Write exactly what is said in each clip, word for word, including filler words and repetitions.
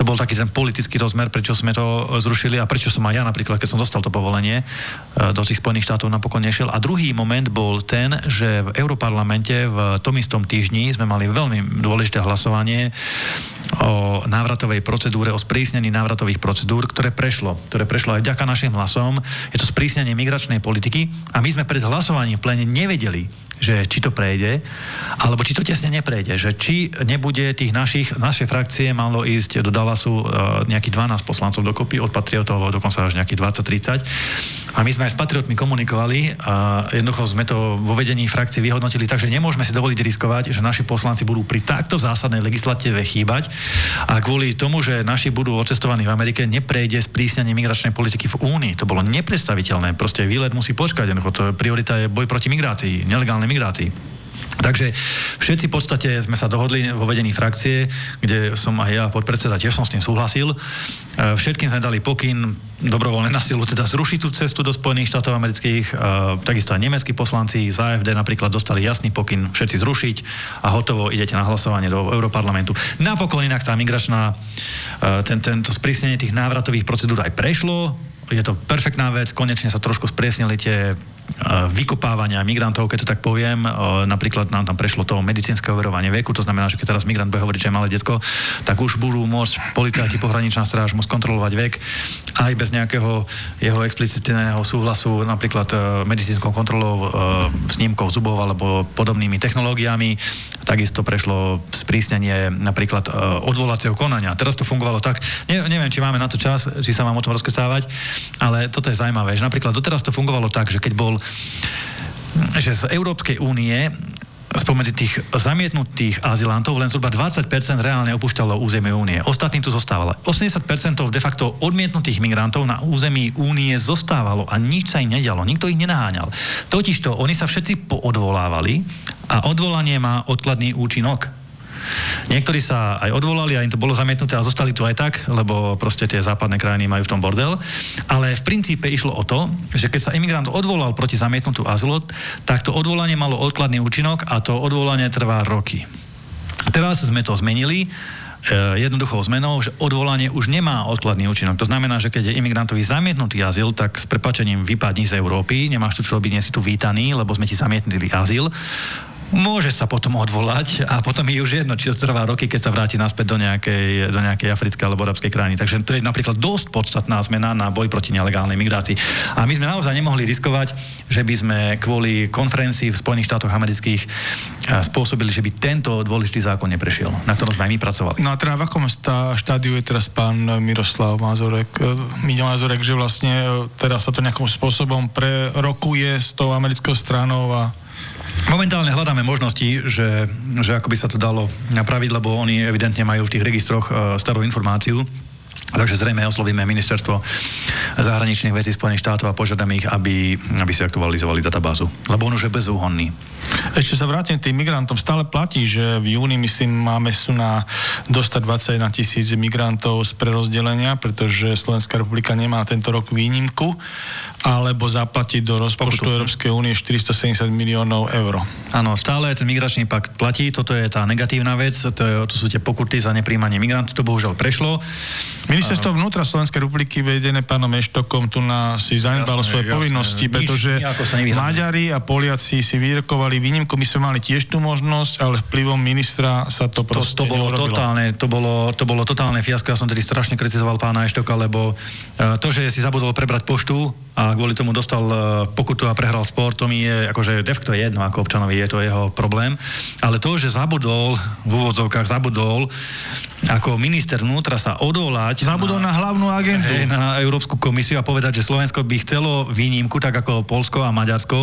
bol taký ten politický rozmer, prečo sme to zrušili a prečo som aj ja napríklad, keď som dostal to povolenie, do tých Spojených štátov napokon nešiel. A druhý moment bol ten, že v Europarlamente v tom istom týždni sme mali veľmi dôležité hlasovanie o návratovej procedúre, o sprísnení návratových procedúr, ktoré prešlo. Ktoré prešlo aj vďaka našim hlasom. Je to sprísnenie migračnej politiky a my sme pred hlasovaním v pléne nevedeli, že či to prejde, alebo či to tesne neprejde, že či nebude tých našich, našej frakcie malo ísť do Dallasu uh, nejakých dvanásť poslancov dokopy, od patriotov dokonca až nejakých dvadsať tridsať. A my sme aj s patriotmi komunikovali a jednoducho sme to vo vedení frakcie vyhodnotili, takže nemôžeme si dovoliť riskovať, že naši poslanci budú pri takto zásadnej legislatíve chýbať a kvôli tomu, že naši budú odcestovaní v Amerike, neprejde sprísnenie migračnej politiky v Únii. To bolo nepredstaviteľné. Proste výlet musí počkať. Jednoducho, to priorita je boj proti migrácii, nelegálnej migrácii. Takže všetci v podstate sme sa dohodli vo vedení frakcie, kde som aj ja podpredseda, tiež som s tým súhlasil. Všetkým sme dali pokyn dobrovoľne na silu, teda zrušiť tú cestu do Spojených štátov amerických. Takisto aj nemeckí poslanci z á ef dé napríklad dostali jasný pokyn všetci zrušiť a hotovo, idete na hlasovanie do Europarlamentu. Napokon inak tá migračná, ten, tento sprísnenie tých návratových procedúr aj prešlo. Je to perfektná vec, konečne sa trošku spriesnili tie vykopávania migrantov, keď to tak poviem. Napríklad nám tam prešlo to medicínske overovanie veku, to znamená, že keď teraz migrant bude hovoriť, že je malé decko, tak už budú môcť policajti, pohraničná stráž môcť kontrolovať vek aj bez nejakého jeho explicitného súhlasu, napríklad medicínskou kontrolou, snímkov zubov alebo podobnými technológiami. Takisto prešlo sprísnenie napríklad odvolacieho konania. Teraz to fungovalo tak, ne, neviem, či máme na to čas, či sa mám o tom rozkecávať, ale toto je zaujímavé, že napríklad doteraz to fungovalo tak, že keď bol že z Európskej únie spomedzi tých zamietnutých azylantov len zhruba dvadsať percent reálne opúšťalo územie únie. Ostatní tu zostávalo. osemdesiat percent de facto odmietnutých migrantov na území únie zostávalo a nič sa im nedialo. Nikto ich nenaháňal. Totižto oni sa všetci poodvolávali a odvolanie má odkladný účinok. Niektorí sa aj odvolali a im to bolo zamietnuté a zostali tu aj tak, lebo proste tie západné krajiny majú v tom bordel. Ale v princípe išlo o to, že keď sa imigrant odvolal proti zamietnutiu azylu, tak to odvolanie malo odkladný účinok a to odvolanie trvá roky. Teraz sme to zmenili jednoduchou zmenou, že odvolanie už nemá odkladný účinok. To znamená, že keď je imigrantovi zamietnutý azyl, tak s prepáčením vypadni z Európy, nemáš tu čo robiť, nie si tu vítaný, lebo sme ti zamietnili azyl. Môže sa potom odvolať a potom je už jedno, či to trvá roky, keď sa vráti naspäť do nejakej, do nejakej africkej alebo arabskej krajiny. Takže to je napríklad dosť podstatná zmena na boj proti nelegálnej migrácii. A my sme naozaj nemohli riskovať, že by sme kvôli konferencii v Spojených štátoch amerických spôsobili, že by tento dôležitý zákon neprešiel, na ktorom sme aj my pracovali. No a teda v akom štádiu je teraz pán Miroslav Mazurek, Miňo Mazurek, že vlastne teraz sa to nejakým spôsobom prerokuje s tou americkou stranou a momentálne hľadáme možnosti, že, že ako by sa to dalo napraviť, lebo oni evidentne majú v tých registroch uh, starú informáciu. Takže zrejme oslovíme ministerstvo zahraničných vecí Spojených štátov a požiadame ich, aby, aby si aktualizovali databázu. Lebo on už je bezúhonný. Ešte sa vrátim k tým migrantom. Stále platí, že v júni, myslím, máme sú na dostať dvadsaťjeden tisíc migrantov z prerozdelenia, pretože Slovenská republika nemá tento rok výnimku, alebo zaplatiť do rozpočtu Pokutu. Európskej únie štyristosedemdesiat miliónov eur. Áno, stále ten migračný pakt platí. Toto je tá negatívna vec. To, je, to sú tie pokuty za nepríjmanie migrantov. To bohužiaľ prešlo. Ministerstvo vnútra Slovenskej republiky vedené pánom Eštokom tu na si zanedbalo svoje jasné, povinnosti, jasné. Pretože Maďari a Poliaci si vyrokovali výnimku. My sme mali tiež tú možnosť, ale vplyvom ministra sa to proste to, to bolo neurobilo. Totálne, to, bolo, to bolo totálne fiasko. Ja som tedy strašne kritizoval pána Eštoka, lebo to, že si zabudol prebrať poštu a kvôli tomu dostal pokutu a prehral spor, to mi je, akože defkto je jedno, ako občanovi je to jeho problém. Ale to, že zabudol, v úvodzovkách zabudol, ako minister vnútra sa odvolať zabudol na, na hlavnú agentu. Hej, na Európsku komisiu a povedať, že Slovensko by chcelo výnimku, tak ako Poľsko a Maďarsko,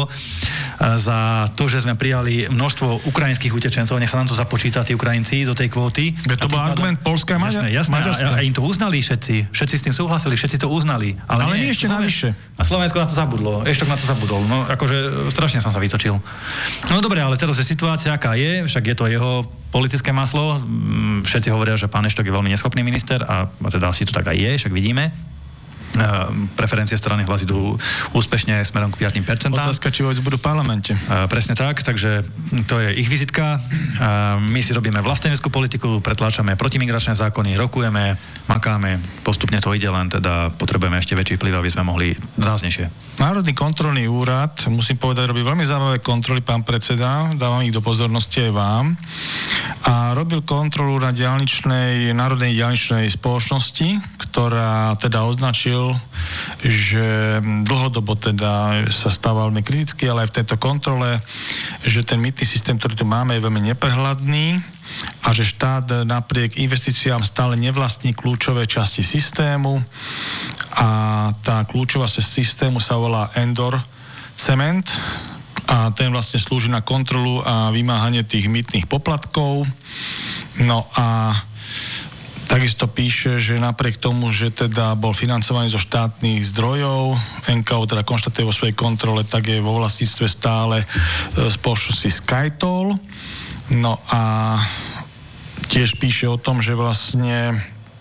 za to, že sme prijali množstvo ukrajinských utečencov. Nech sa nám to započíta, tí Ukrajinci, do tej kvóty. Veď to bol argument Poľska a Maďarska. Jasné, jasné. Maďarska. A, a im to uznali všetci. Všetci s tým súhlasili, všetci to uznali. Ale, ale nie, nie ešte navyše. A Slovensko na to zabudlo. Eštok na to zabudol. No, akože strašne som sa vytočil. No dobre, ale teraz je situácia, aká je, však je to jeho politické maslo. Všetci hovoria, že pán Eštok je veľmi neschopný minister a teda asi to tak aj je, však vidíme. preferencie strany Hlas idú úspešne smerom k piatim percentám. Otázka, či vôbec budú v parlamente. Presne tak, takže to je ich vizitka. My si robíme vlasteneckú politiku, pretláčame protimigračné zákony, rokujeme, makáme, postupne to ide, len teda potrebujeme ešte väčší vplyv, aby sme mohli ráznejšie. Národný kontrolný úrad, musím povedať, robí veľmi zaujímavé kontroly, pán predseda, dávam ich do pozornosti aj vám. A robil kontrolu na diaľničnej, národnej diaľničnej spoločnosti, ktorá teda označil, že dlhodobo teda sa stáva veľmi kriticky, ale aj v tejto kontrole, že ten mýtny systém, ktorý tu máme, je veľmi neprehľadný a že štát napriek investíciám stále nevlastní kľúčové časti systému a tá kľúčová časť systému sa volá Endor Cement a ten vlastne slúži na kontrolu a vymáhanie tých mýtnych poplatkov. No a takisto píše, že napriek tomu, že teda bol financovaný zo štátnych zdrojov, en ká ó teda konštatuje vo svojej kontrole, tak je vo vlastníctve stále spoločnosti SkyToll. No a tiež píše o tom, že vlastne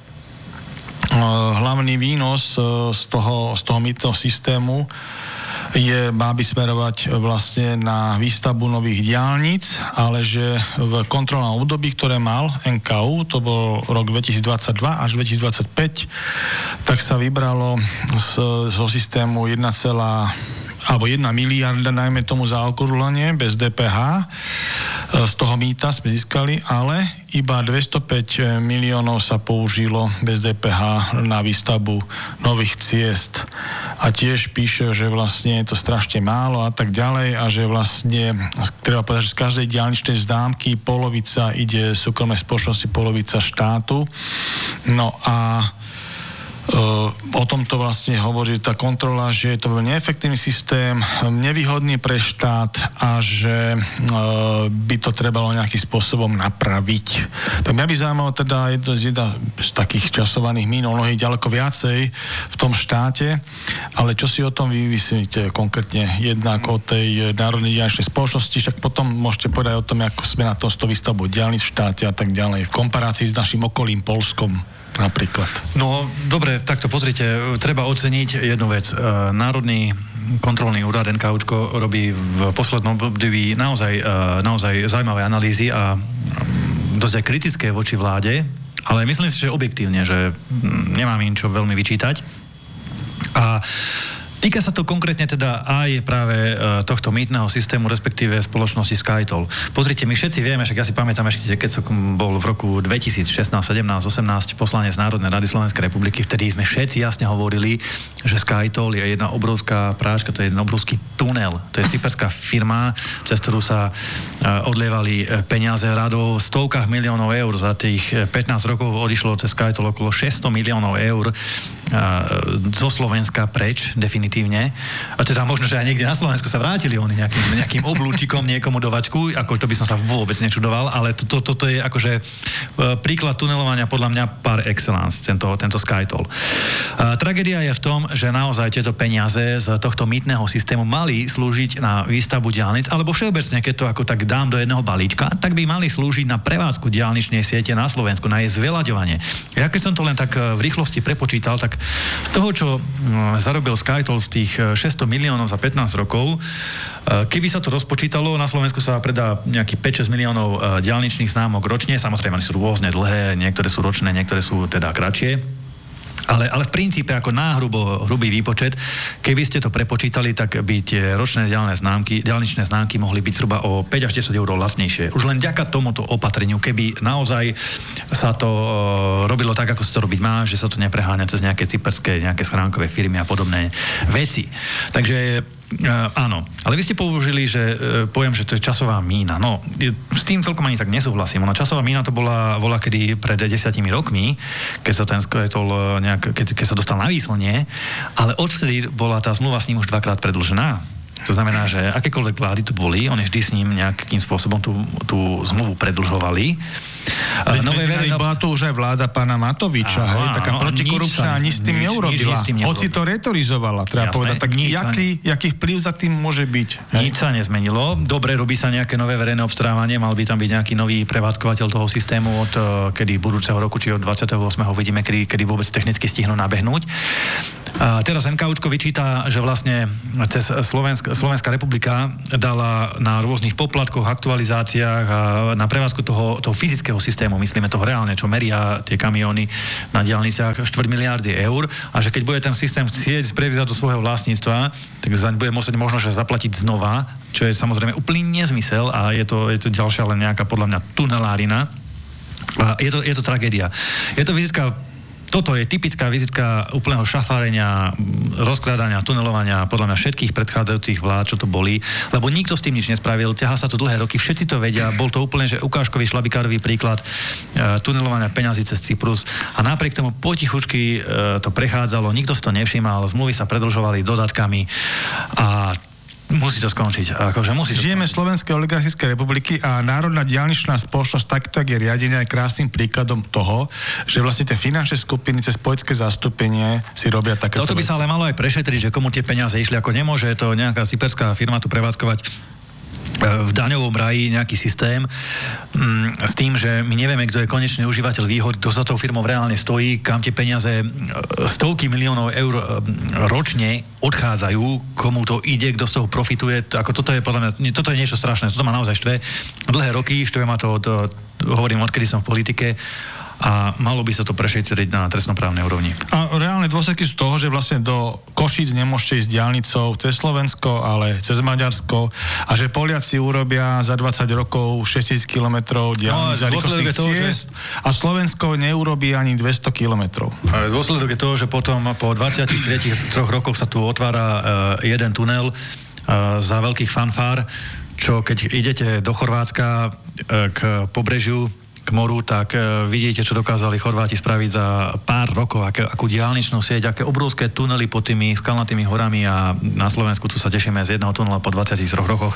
hlavný výnos z toho, z toho mýtneho systému je, má by smerovať vlastne na výstavbu nových diaľnic, ale že v kontrolnom období, ktoré mal en ká ó, to bol rok dvetisícdvadsaťdva až dvetisícdvadsaťpäť, tak sa vybralo z, zo systému jedna alebo jedna miliarda, najmä tomu za okrúhlenie, bez dé pé há. Z toho mýta sme získali, ale iba dvestopäť miliónov sa použilo bez dé pé há na výstavbu nových ciest. A tiež píše, že vlastne je to strašne málo a tak ďalej a že vlastne, treba povedať, že z každej diaľničnej známky polovica ide súkromnej spoločnosti, polovica štátu. No a o tomto vlastne hovorí tá kontrola, že je to veľmi neefektívny systém, nevýhodný pre štát a že by to trebalo nejakým spôsobom napraviť. Tak mňa by zaujímalo teda jedna z takých časovaných mín, mnohých ďaleko viacej v tom štáte, ale čo si o tom vy myslíte konkrétne jednak o tej národnej diaľničnej spoločnosti, však potom môžete povedať o tom, ako sme na to s tou výstavbou diaľnic v štáte a tak ďalej, v komparácii s našim okolím Poľskom napríklad. No, dobre, takto pozrite, treba oceniť jednu vec. Národný kontrolný úrad en ká účko robí v poslednom období naozaj, naozaj zaujímavé analýzy a dosť aj kritické voči vláde, ale myslím si, že objektívne, že nemám im čo veľmi vyčítať. A týka sa to konkrétne teda aj práve tohto mýtneho systému, respektíve spoločnosti SkyToll. Pozrite, my všetci vieme, však ja si pamätám ešte, keď som bol v roku dvetisícšestnásť, sedemnásť, osemnásť poslanec Národnej rady Slovenskej republiky, vtedy sme všetci jasne hovorili, že SkyToll je jedna obrovská práška, to je jeden obrovský tunel. To je cyperská firma, cez ktorú sa odlievali peniaze radov v stovkách miliónov eur. Za tých pätnásť rokov odišlo cez SkyToll okolo šesťsto miliónov eur zo Slovenska preč, definitívne. A teda možno, že aj niekde na Slovensku sa vrátili oni nejakým, nejakým oblúčikom niekomu do vačku, ako to by som sa vôbec nečudoval, ale toto to, to je akože príklad tunelovania podľa mňa par excellence, tento, tento SkyToll. A tragédia je v tom, že naozaj tieto peniaze z tohto mýtneho systému mali slúžiť na výstavbu diaľnic, alebo všeobecne, keď to ako tak dám do jedného balíčka, tak by mali slúžiť na prevádzku diaľničnej siete na Slovensku, na jej zveľaďovanie. Ja keď som to len tak v rýchlosti prepočítal, tak z toho, čo zarobil SkyToll z tých šesťsto miliónov za pätnásť rokov, keby sa to rozpočítalo, na Slovensku sa predá nejakých päť šesť miliónov diaľničných známok ročne, samozrejme sú rôzne dlhé, niektoré sú ročné, niektoré sú teda kratšie. Ale, ale v princípe ako náhrubo hrubý výpočet, keby ste to prepočítali, tak by tie ročné diaľné známky, diaľničné známky mohli byť zhruba o päť až desať eur lacnejšie. Už len vďaka tomuto opatreniu, keby naozaj sa to uh, robilo tak, ako sa to robiť má, že sa to nepreháňa cez nejaké cyperské, nejaké schránkové firmy a podobné veci. Takže Uh, áno, ale vy ste použili, že uh, poviem, že to je časová mína. No, s tým celkom ani tak nesúhlasím. Ona časová mína to bola, bola kedy pred desiatimi rokmi, keď sa ten SkyToll nejak, keď, keď sa dostal na výslnie, ale odvtedy bola tá zmluva s ním už dvakrát predĺžená. To znamená, že akékoľvek vlády tu boli, oni vždy s ním nejakým spôsobom tú, tú zmluvu predĺžovali. Veď Nové verejno... bola to už aj vláda pána Matoviča, Aha, hej, taká no, protikorupčná, nič s tým neurobila. Hoci to retorizovala, treba Jasné, povedať. Tak jaký, jaký vplyv za tým môže byť? Hej? Nič sa nezmenilo. Dobre, robí sa nejaké nové verejné obstarávanie, mal by tam byť nejaký nový prevádzkovateľ toho systému od kedy budúceho roku, či od dvadsiateho ôsmeho uvidíme, kedy, kedy vôbec technicky stihnú nabehnúť. A teraz NKUčko vyčíta, že vlastne cez Slovensk, Slovenská republika dala na rôznych poplatkoch, aktualizáciách a na prevádzku toho, toho fyzického systému, myslíme toho reálne, čo meria tie kamióny na diaľniciach, štvrť miliardy eur a že keď bude ten systém chcieť prevziať do svojho vlastníctva, tak zaň bude musieť možno že zaplatiť znova, čo je samozrejme úplný nezmysel a je to, je to ďalšia len nejaká podľa mňa tunelárina. A je to, je to tragédia. Je to vizitka. Toto je typická vizitka úplného šafárenia, rozkladania, tunelovania podľa mňa všetkých predchádzajúcich vlád, čo to boli, lebo nikto s tým nič nespravil, ťahá sa to dlhé roky, všetci to vedia, bol to úplne že ukážkový šlabikárový príklad e, tunelovania peňazí cez Cyprus a napriek tomu potichučky e, to prechádzalo, nikto si to nevšímal, zmluvy sa predĺžovali dodatkami a musí to skončiť. Akože musí to Žijeme v skončiť. Slovenskej oligarchickej republiky a Národná diaľničná spoločnosť takto je riadená krásnym príkladom toho, že vlastne tie finančné skupiny cez poľské zastúpenie si robia takéto Toto by veci. sa ale malo aj prešetriť, že komu tie peniaze išli, ako nemôže to nejaká cyperská firma tu prevádzkovať v daňovom raji nejaký systém mm, s tým, že my nevieme, kto je konečný užívateľ výhod, kto za tou firmou reálne stojí, kam tie peniaze stovky miliónov eur ročne odchádzajú, komu to ide, kto z toho profituje. Ako toto je podľa mňa, toto je niečo strašné, toto ma naozaj štve. Dlhé roky, štve ma to, to hovorím, odkedy som v politike a malo by sa to prešetriť na trestnoprávnej úrovni. A reálne dôsledky sú toho, že vlastne do Košíc nemôžete ísť diaľnicou cez Slovensko, ale cez Maďarsko a že Poliaci urobia za dvadsať rokov šesťtisíc kilometrov diaľnic za rýchlostných ciest a Slovensko neurobí ani dvesto kilometrov. Dôsledok je toho, že potom po dvadsiatich troch rokoch sa tu otvára uh, jeden tunel uh, za veľkých fanfár, čo keď idete do Chorvátska uh, k pobrežiu, k moru, tak uh, vidíte, čo dokázali Chorváti spraviť za pár rokov, aké, akú diaľničnú sieť, aké obrovské tunely pod tými skalnatými horami a na Slovensku tu sa tešíme z jedného tunela po dvadsiatich troch rokoch,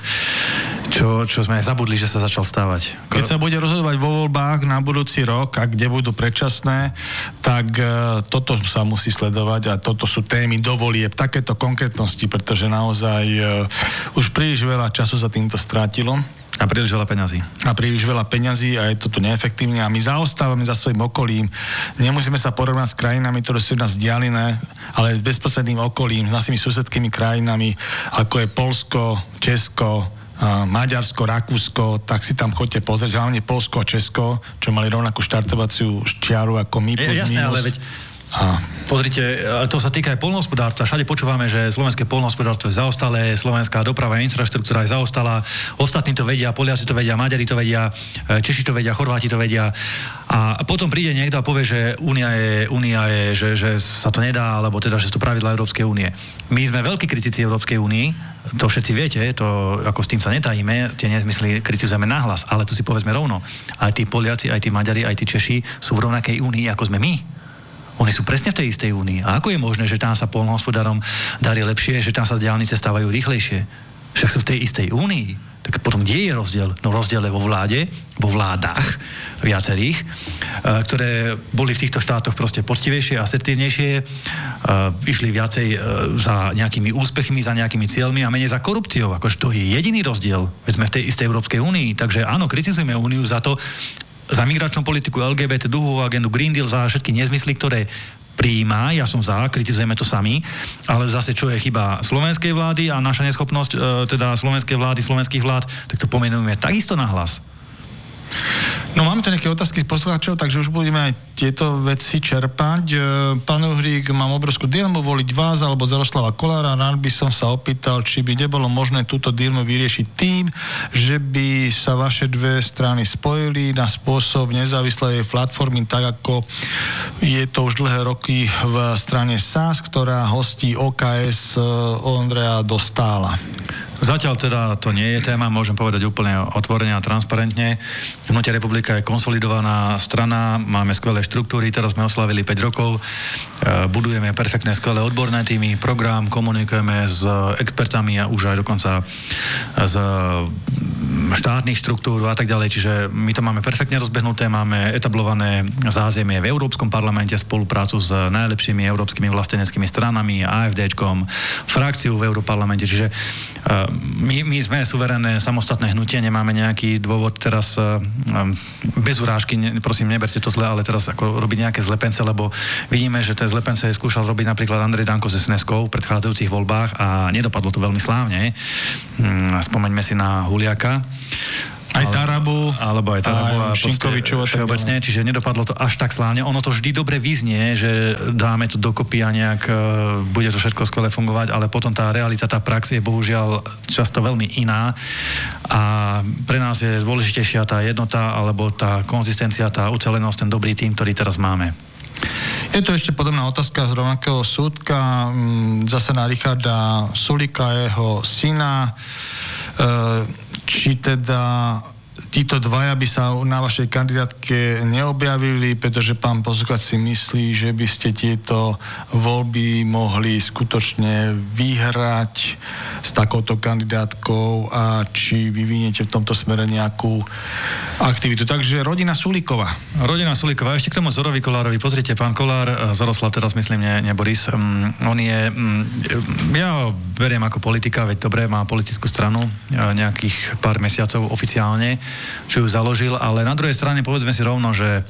čo, čo sme aj zabudli, že sa začal stávať. Keď sa bude rozhodovať vo voľbách na budúci rok a kde budú predčasné, tak uh, toto sa musí sledovať a toto sú témy do volieb, takéto konkrétnosti, pretože naozaj uh, už príliš veľa času sa týmto strátilo. A príliš veľa peňazí. A príliš veľa peňazí a je to tu neefektívne a my zaostávame za svojim okolím. Nemusíme sa porovnať s krajinami, ktoré sú nás vzdialené, ale s bezprostredným okolím, s našimi susedskými krajinami, ako je Poľsko, Česko, Maďarsko, Rakúsko, tak si tam choďte pozrieť, hlavne Poľsko a Česko, čo mali rovnakú štartovaciu čiaru ako my. Je, jasné, minus. ale veď A. Pozrite, to sa týka aj poľnohospodárstva. Všade počúvame, že slovenské poľnohospodárstvo je zaostalé, slovenská doprava a infraštruktúra je zaostala. Ostatní to vedia, Poliaci to vedia, Maďari to vedia, Češi to vedia, Chorváti to vedia. A potom príde niekto a povie, že Únia je, Únia je že, že sa to nedá, alebo teda, že sú to pravidlá Európskej únie. My sme veľkí kritici Európskej únie, to všetci viete, to ako s tým sa netajíme, tie nezmysly kritizujeme nahlas, ale to si povedzme rovno. Aj tí Poliaci, aj tí Maďari, aj tí Češi sú v rovnakej únii, ako sme my. Oni sú presne v tej istej únii. A ako je možné, že tam sa poľnohospodárom darí lepšie, že tam sa diaľnice stávajú rýchlejšie? Však sú v tej istej únii. Tak potom kde je rozdiel? No rozdiel je vo vláde, vo vládach viacerých, ktoré boli v týchto štátoch proste poctivejšie, asertívnejšie, išli viacej za nejakými úspechmi, za nejakými cieľmi a menej za korupciou. Akože to je jediný rozdiel. Veď sme v tej istej Európskej únii. Takže áno, kritizujeme úniu za to, za migračnú politiku, el gé bé té, dlhovú agendu, Green Deal, za všetky nezmysly, ktoré prijíma, ja som za, kritizujeme to sami, ale zase čo je chyba slovenskej vlády a naša neschopnosť, e, teda slovenskej vlády, slovenských vlád, tak to pomenujeme takisto nahlas. No máme tu nejaké otázky poslucháčov, takže už budeme aj tieto veci čerpať. Pán Uhrík, mám obrovskú dilemu voliť vás alebo Jaroslava Kollára. Rád by som sa opýtal, či by nebolo možné túto dilemu vyriešiť tým, že by sa vaše dve strany spojili na spôsob nezávislej platformy, tak ako je to už dlhé roky v strane es a es, ktorá hostí ó ká es Ondreja Dostála. Zatiaľ teda to nie je téma, môžem povedať úplne otvorene a transparentne. Hnutie Republika je konsolidovaná strana, máme skvelé štruktúry, teraz sme oslavili päť rokov, budujeme perfektné, skvelé odborné týmy, program, komunikujeme s expertami a už aj dokonca s štátnych štruktúr a tak ďalej. Čiže my to máme perfektne rozbehnuté, máme etablované zázemie v Európskom parlamente, spoluprácu s najlepšími európskymi vlasteneckými stranami, AfDčkom, frakciu v Európarlamente. Čiže my, my sme suverénne samostatné hnutie, nemáme nejaký dôvod teraz bez urážky, prosím, neberte to zle, ale teraz ako robiť nejaké zlepence, lebo vidíme, že tie zlepence skúšal robiť napríklad Andrej Danko s es en eskou v predchádzajúcich voľbách a nedopadlo to veľmi slávne. Spomeňme si na Huliaka. Aj Tarabu, alebo aj Tarabu a Šinkovičova všeobecne, čiže nedopadlo to až tak slávne. Ono to vždy dobre vyznie, že dáme to dokopy a nejak uh, bude to všetko skvele fungovať, ale potom tá realita, tá prax je bohužiaľ často veľmi iná a pre nás je dôležitejšia tá jednota alebo tá konzistencia, tá ucelenosť, ten dobrý tým, ktorý teraz máme. Je to ešte podobná otázka z rovnakého súdka, zase na Richarda Sulíka, jeho syna. Či teda títo dvaja by sa na vašej kandidátke neobjavili, pretože pán poslucháč si myslí, že by ste tieto voľby mohli skutočne vyhrať s takouto kandidátkou a či vyviniete v tomto smere nejakú aktivitu. Takže rodina Sulíková. Rodina Sulíková. Ešte k tomu Zorovi Kolárovi. Pozrite, pán Kolár, Zoroslav teraz myslím, nie, nie Boris, um, on je, um, ja ho beriem ako politika, veď dobre, má politickú stranu nejakých pár mesiacov oficiálne, čo ju založil, ale na druhej strane povedzme si rovno, že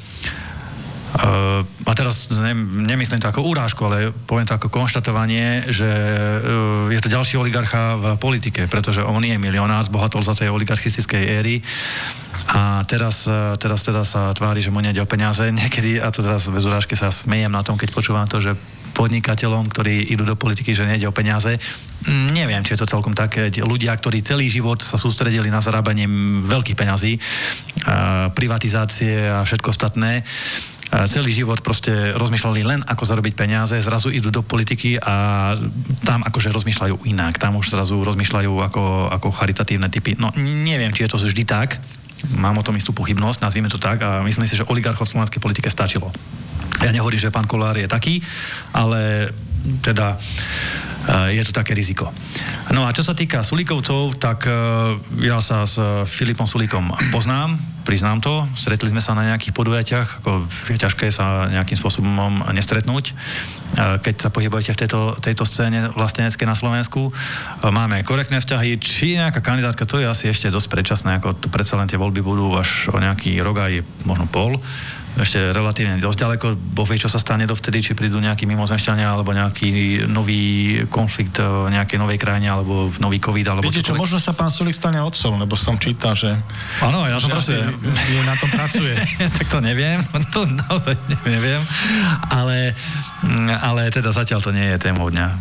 Uh, a teraz ne, nemyslím to ako urážku, ale poviem to ako konštatovanie, že uh, je to ďalší oligarcha v politike, pretože on je milionár, zbohatol za tej oligarchistickej éry a teraz, uh, teraz teda sa tvári, že mu nejde o peniaze niekedy, a to teraz bez urážky sa smejem na tom, keď počúvam to, že podnikateľom, ktorí idú do politiky, že nejde o peniaze. Neviem, či je to celkom také. Ľudia, ktorí celý život sa sústredili na zarábanie veľkých peňazí, uh, privatizácie a všetko ostatné, celý život proste rozmýšľali len, ako zarobiť peniaze, zrazu idú do politiky a tam akože rozmýšľajú inak. Tam už zrazu rozmýšľajú ako, ako charitatívne typy. No neviem, či je to vždy tak. Mám o tom istú pochybnosť, nazvime to tak, a myslím si, že oligarchov v slovenskej politike stačilo. Ja nehovorím, že pán Kolár je taký, ale teda je to také riziko. No a čo sa týka Sulíkovcov, tak ja sa s Filipom Sulíkom poznám, priznám to, stretli sme sa na nejakých podujatiach, ako je ťažké sa nejakým spôsobom nestretnúť, keď sa pohybujete v tejto, tejto scéne vlasteneckej na Slovensku. Máme korektné vzťahy, či nejaká kandidátka, to je asi ešte dosť predčasné, ako tu predsa len tie voľby budú až o nejaký rok aj možno pol. Ešte relatívne dosť ďaleko, Boh vie, čo sa stane dovtedy, či prídu nejakí mimozemšťania alebo nejaký nový konflikt v nejakej novej krajine, alebo nový COVID, alebo viete čo, možno sa pán Sulík stane otcom, lebo som čítal, že áno, ja som proste je na tom pracuje. Tak to neviem, to naozaj neviem, ale, ale teda zatiaľ to nie je témou dňa.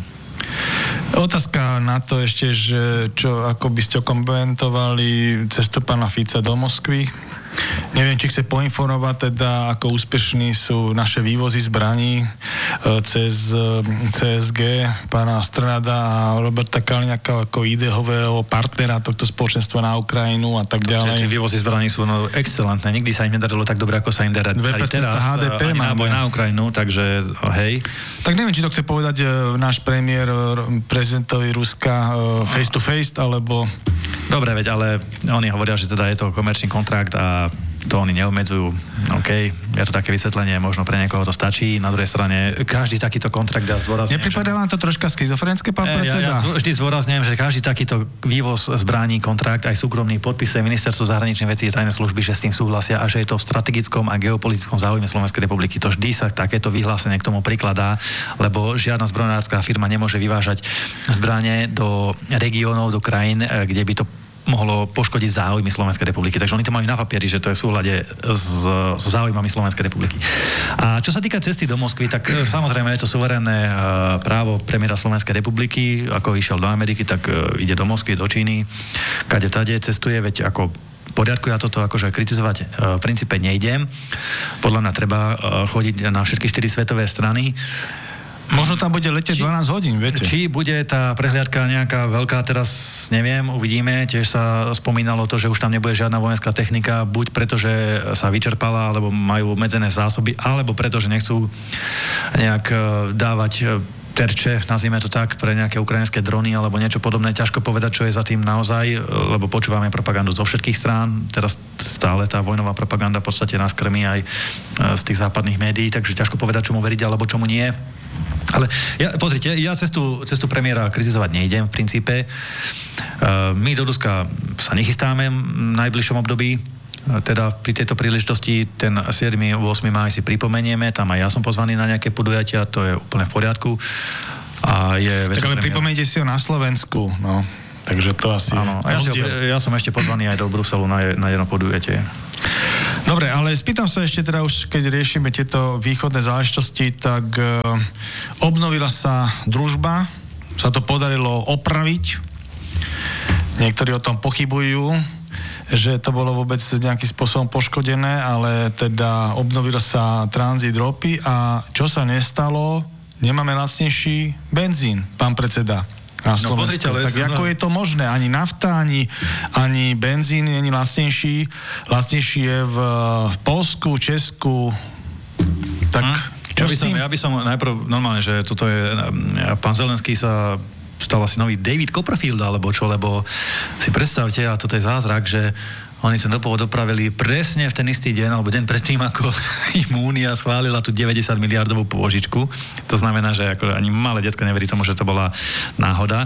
Otázka na to ešte, že čo, ako by ste komentovali cestu pána Fica do Moskvy. Neviem, či chce poinformovať teda, ako úspešní sú naše vývozy zbraní cez cé es gé, pána Strnada a Roberta Kaliňáka ako ideového partnera tohto spoločenstva na Ukrajinu a tak ďalej. Tie vývozy zbraní sú no, excelentné. Nikdy sa im nedarilo tak dobre, ako sa im darí teraz. há dé pé máme na Ukrajinu, takže hej. Tak neviem, či to chce povedať náš premiér prezidentovi Ruska face to face, alebo... Dobre, veď, ale oni hovoria, že teda je to komerčný kontrakt a to oni neobmedzujú. OK, je to také vysvetlenie, možno pre niekoho to stačí. Na druhej strane, každý takýto kontrakt, ja zdôrazňujem... Nepripadá vám to troška schizofrenské, pán predseda? Ja, ja vždy zdôrazňujem, že každý takýto vývoz zbraní, kontrakt, aj súkromný, podpisuje Ministerstvo zahraničných vecí a tajné služby, že s tým súhlasia a že je to v strategickom a geopolitickom záujme Slovenskej republiky. To vždy sa takéto vyhlásenie k tomu prikladá, lebo žiadna zbrojárska firma nemôže vyvážať zbrane do regiónov, do krajín, kde by to mohlo poškodiť záujmy Slovenskej republiky. Takže oni to majú na papieri, že to je v súhľade s, s záujmami Slovenskej republiky. A čo sa týka cesty do Moskvy, tak samozrejme je to suverénne právo premiéra Slovenskej republiky. Ako išiel do Ameriky, tak ide do Moskvy, do Číny, kade tade cestuje, veď ako v poriadku, ja toto akože kritizovať v princípe nejdem. Podľa mňa treba chodiť na všetky štyri svetové strany. Možno tam bude letieť či, dvanásť hodín, viete. Či bude tá prehliadka nejaká veľká, teraz neviem, uvidíme. Tiež sa spomínalo to, že už tam nebude žiadna vojenská technika, buď preto, že sa vyčerpala, alebo majú obmedzené zásoby, alebo preto, že nechcú nejak dávať terče, nazvime to tak, pre nejaké ukrajinské drony alebo niečo podobné. Ťažko povedať, čo je za tým naozaj, lebo počúvame propagandu zo všetkých strán. Teraz stále tá vojnová propaganda v podstate nás krmí aj z tých západných médií, takže ťažko povedať, čomu veriť alebo čomu nie. Ale ja, pozrite, ja cestu, cestu premiéra kritizovať nejdem v princípe. My do Ruska sa nechystáme v najbližšom období. Teda pri tejto príležitosti ten siedmy ôsmy máj si pripomenieme, tam aj ja som pozvaný na nejaké podujatia, to je úplne v poriadku. A je tak ale pripomeniete si ho na Slovensku, no. Takže to asi áno, ja, si, ja som ešte pozvaný aj do Bruselu na, na jedno podujatie. Dobre, ale spýtam sa ešte teda už, keď riešime tieto východné záležitosti, tak e, obnovila sa družba, sa to podarilo opraviť. Niektorí o tom pochybujú, že to bolo vôbec nejakým spôsobom poškodené, ale teda obnovil sa tranzit ropy a čo sa nestalo, nemáme lacnejší benzín, pán predseda. Na Slovensku. No, pozrite, ale tak no... ako je to možné? Ani nafta, ani, ani benzín nie je lacnejší. Lacnejší je v Poľsku, Česku. Tak hm? čo ja by s tým? Som, ja by som najprv normálne, že tuto je pán Zelenský sa stal asi nový David Copperfield, alebo čo, lebo si predstavte, a toto je zázrak, že oni sa dopovod dopravili presne v ten istý deň, alebo deň predtým, ako im Únia schválila tú deväťdesiat miliardovú pôžičku. To znamená, že ako ani malé decko neverí tomu, že to bola náhoda.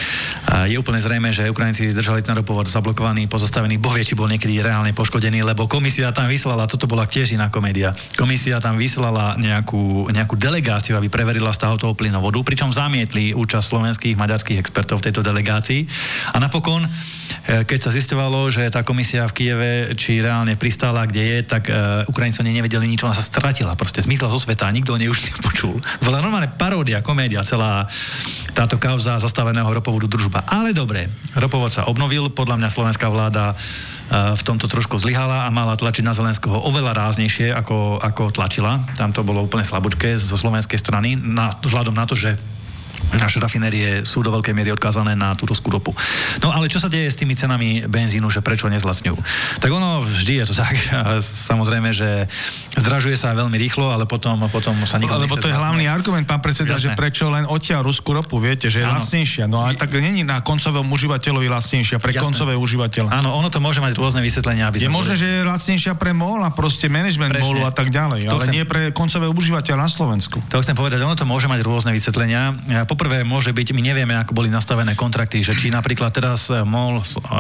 A je úplne zrejme, že Ukrajinci držali ten ropovod zablokovaný, pozastavený, boh vie, či bol niekedy reálne poškodený, lebo komisia tam vyslala, toto bola tiež iná komédia, komisia tam vyslala nejakú, nejakú delegáciu, aby preverila stav toho plynovodu, pričom zamietli účasť slovenských, maďarských expertov v tejto delegácii. A napokon, keď sa zisťovalo, že tá komisia v Kyjeve, či reálne pristála, kde je, tak uh, Ukrajinci nevedeli nič, ona sa stratila, proste zmizla zo sveta a nikto o nej už nepočul. Bola normálne paródia, komédia, celá táto kauza zastaveného ropovodu družba. Ale dobre, ropovod sa obnovil, podľa mňa slovenská vláda uh, v tomto trošku zlyhala a mala tlačiť na Zelenského oveľa ráznejšie, ako, ako tlačila. Tam to bolo úplne slabúčké zo slovenskej strany, na, vzhľadom na to, že naše rafinérie sú do veľkej miery odkázané na tú ruskú ropu. No ale čo sa deje s tými cenami benzínu, že prečo nezlacňujú? Tak ono vždy je to tak, samozrejme, že zdražuje sa veľmi rýchlo, ale potom, potom sa nikto nechce. Lebo to je hlavný argument, pán predseda, jasné, že prečo len odtiaľ ruskú ropu, viete, že je ano. Lacnejšia. No ale tak není na koncovom užívateľovi lacnejšia, pre jasné. Koncové užívateľa. Áno, ono to môže mať rôzne vysvetlenia. Aby je možné, že je lacnejšia pre MOL a proste management MOLu a tak ďalej, to ale chcem... nie pre koncové užívateľa na Slovensku. To chcem povedať, ono to môže mať rôzne vysvetlenia. Poprvé môže byť, my nevieme, ako boli nastavené kontrakty, že či napríklad teraz MOL,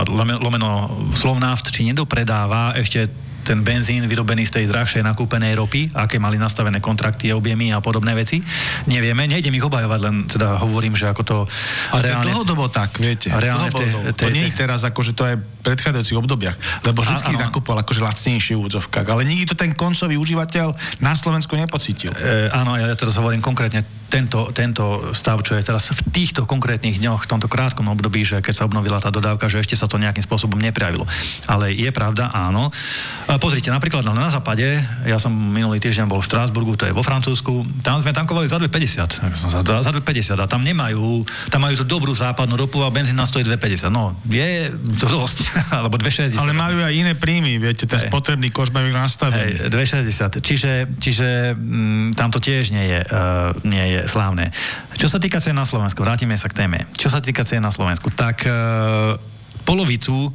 lomeno Slovnaft, či nedopredáva ešte ten benzín vyrobený z tej drahšej nakúpenej ropy, aké mali nastavené kontrakty, objemy a podobné veci. Nevieme, nejdem ich obhajovať, len teda hovorím, že ako to ale reálne... Ale dlhodobo tak, viete. Reálne dlhodobo. Te, te, to nie je teraz ako, že to aj v predchádzajúcich obdobiach, lebo vždycky nakupoval akože lacnejšie v úvodzovkách, ale nikdy to ten koncový užívateľ na Slovensku nepocítil. E, áno, ja teraz hovorím konkrétne tento, tento stav, čo je teraz v týchto konkrétnych dňoch, v tomto krátkom období, že keď sa obnovila tá dodávka, že ešte sa to nejakým spôsobom neprejavilo. Ale je pravda, áno. Pozrite, napríklad na západe, ja som minulý týždeň bol v Štrásburgu, to je vo Francúzsku, tam sme tankovali za dvepäťdesiat. Za dvepäťdesiat a tam nemajú, tam majú tú dobrú západnú ropu a benzín na stojí dvepäťdesiat. No, je to dosť, alebo dvestošesťdesiat. Ale majú aj iné príjmy, viete, ten spotrebný koš majú nastavený. dvestošesťdesiat. Čiže, čiže m, tam to tiež nie je, uh, nie je slávne. Čo sa týka cien na Slovensku, vrátime sa k téme. Čo sa týka cien na Slovensku, tak uh, polovicu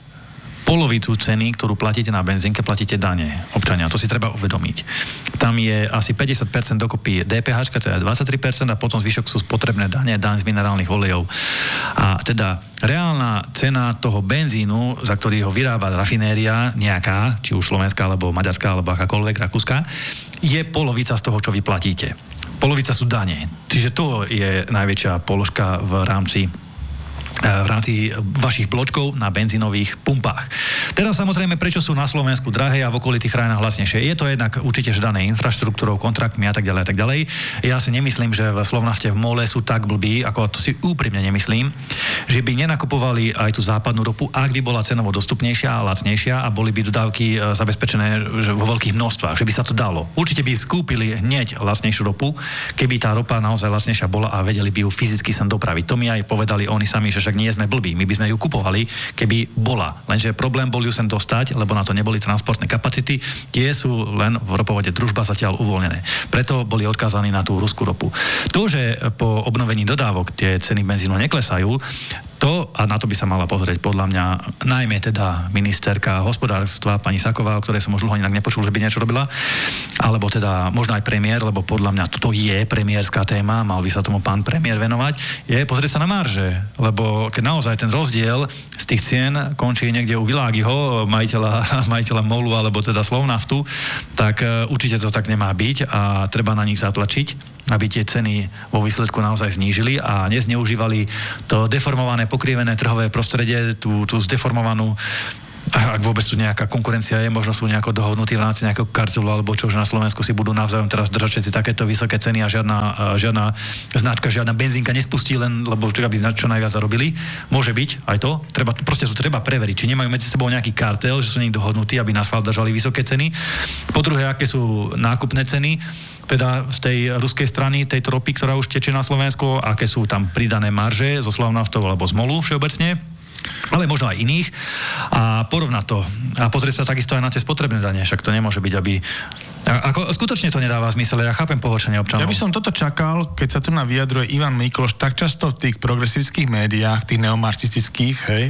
polovicu ceny, ktorú platíte na benzínke, platíte dane občania. To si treba uvedomiť. Tam je asi päťdesiat percent dokopy dé pé há, teda dvadsaťtri percent a potom zvyšok sú spotrebné dane, daň z minerálnych olejov. A teda reálna cena toho benzínu, za ktorý ho vyrába rafinéria nejaká, či už slovenská, alebo maďarská, alebo akákoľvek rakúska, je polovica z toho, čo vy platíte. Polovica sú dane. Čiže to je najväčšia položka v rámci v rámci vašich bločkov na benzínových pumpách. Teraz samozrejme, prečo sú na Slovensku drahé a v okolitých krajinách hlasnejšie? Je to jednak určite dané infraštruktúrou, kontraktmi a tak ďalej a tak ďalej. Ja si nemyslím, že v Slovnafte v MOLe sú tak blbí, ako to si úprimne nemyslím, že by nenakupovali aj tú západnú ropu, ak by bola cenovo dostupnejšia a lacnejšia a boli by dodávky zabezpečené vo veľkých množstvách, že by sa to dalo. Určite by skúpili hneď lacnejšiu ropu, keby tá ropa naozaj lacnejšia bola a vedeli by ju fyzicky sem dopraviť. To mi aj povedali oni sami, že však nie sme blbí. My by sme ju kupovali, keby bola. Lenže problém bol ju sem dostať, lebo na to neboli transportné kapacity. Tie sú len v ropovode Družba zatiaľ uvoľnené. Preto boli odkázaní na tú ruskú ropu. To, že po obnovení dodávok tie ceny benzínu neklesajú, to, a na to by sa mala pozrieť podľa mňa najmä teda ministerka hospodárstva pani Saková, o ktorej som už dlho inak nepočul, že by niečo robila, alebo teda možno aj premiér, lebo podľa mňa toto je premiérska téma, mal by sa tomu pán premiér venovať, je pozrieť sa na marže, lebo keď naozaj ten rozdiel z tých cien končí niekde u Világiho, majiteľa, majiteľa MOLu alebo teda Slovnaftu, tak určite to tak nemá byť a treba na nich zatlačiť, aby tie ceny vo výsledku naozaj znížili a nezneužívali to deformované, pokrivené trhové prostredie, tú, tú zdeformovanú, ak vôbec tu nejaká konkurencia je, možno sú nejako dohodnutí v rámci nejakého kartelu alebo čo, že na Slovensku si budú navzájom teraz držať všetci takéto vysoké ceny a žiadna, žiadna značka, žiadna benzínka nespustí len, lebo aby čo najviac zarobili. Môže byť aj to. Treba, proste to treba preveriť, či nemajú medzi sebou nejaký kartel, že sú niekto dohodnutí, aby na schvál držali vysoké ceny. Po druhé, aké sú nákupné ceny, teda z tej ruskej strany, tejto ropy, ktorá už tečie na Slovensko, aké sú tam pridané marže zo Slovnaftou alebo z MOLu všeobecne, ale možno aj iných a porovnať to a pozrieť sa takisto aj na tie spotrebné dane, však to nemôže byť, aby a, ako, skutočne to nedáva zmysel, ja chápem pohoršenie občanov. Ja by som toto čakal, keď sa tu na vyjadruje Ivan Mikloš tak často v tých progresívskych médiách, tých neomarxistických, hej,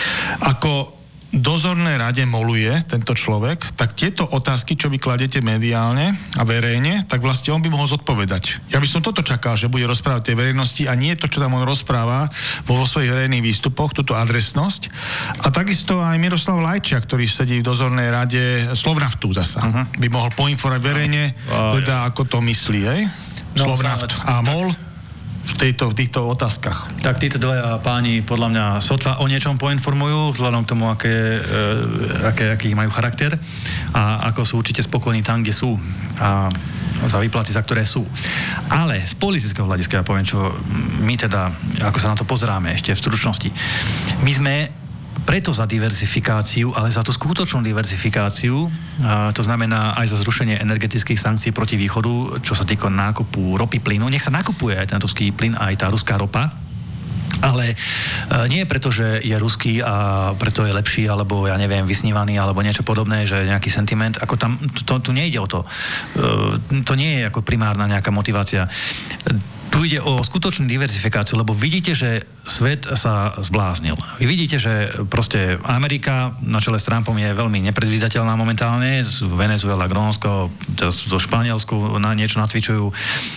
ako dozornej rade moluje tento človek, tak tieto otázky, čo vy kladete mediálne a verejne, tak vlastne on by mohol zodpovedať. Ja by som toto čakal, že bude rozprávať tej verejnosti a nie to, čo tam on rozpráva vo, vo svojich verejných výstupoch, túto adresnosť. A takisto aj Miroslav Lajčák, ktorý sedí v dozornej rade Slovnaftu zasa, uh-huh. by mohol poinformovať verejne, no. teda ako to myslí, hej? No, Slovnaft a MOL v, tejto, v týchto otázkach. Tak títo dvaja páni podľa mňa sotva o niečom poinformujú, vzhľadom k tomu, aké, e, aké, aký majú charakter a ako sú určite spokojní tam, kde sú a za výplaty, za ktoré sú. Ale z politického hľadiska ja poviem, čo my teda, ako sa na to pozeráme ešte v stručnosti. My sme preto za diverzifikáciu, ale za tú skutočnú diverzifikáciu, a to znamená aj za zrušenie energetických sankcií proti východu, čo sa týka nákupu ropy, plynu. Nech sa nakupuje aj ten ruský plyn, aj tá ruská ropa, ale nie preto, že je ruský a preto je lepší, alebo ja neviem, vysnívaný, alebo niečo podobné, že nejaký sentiment, ako tam, to, tu nejde o to. To nie je ako primárna nejaká motivácia. Tu ide o skutočnú diverzifikáciu, lebo vidíte, že svet sa zbláznil. Vy vidíte, že proste Amerika na čele s Trumpom je veľmi nepredvídateľná momentálne. Venezuela, Grónsko, zo Španielsku na niečo nacvičujú.